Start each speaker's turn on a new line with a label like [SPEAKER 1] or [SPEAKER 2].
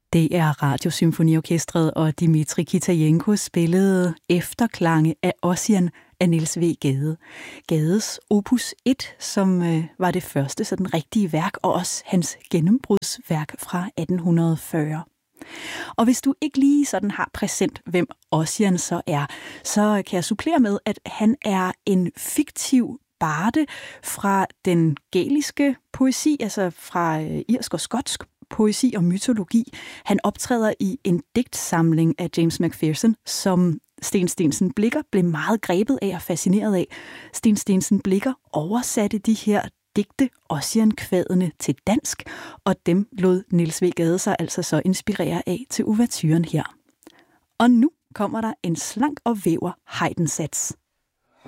[SPEAKER 1] Det er Radiosymfoniorkestret, og Dmitri Kitajenko spillede efterklange af Ossian af Niels W. Gade. Gades opus 1, som var det første sådan rigtige værk, og også hans gennembrudsværk fra 1840. Og hvis du ikke lige sådan har præsent, hvem Ossian så er, så kan jeg supplere med, at han er en fiktiv barde fra den gæliske poesi, altså fra irsk og skotsk poesi og mytologi. Han optræder i en digtsamling af James Macpherson, som Steen Steensen Blicher blev meget grebet af og fascineret af. Steen Steensen Blicher oversatte de her digte Ossian-kvadene til dansk, og dem lod Niels W. Gade sig altså så inspirere af til ouverturen her. Og nu kommer der en slank og væver Haydn-sats.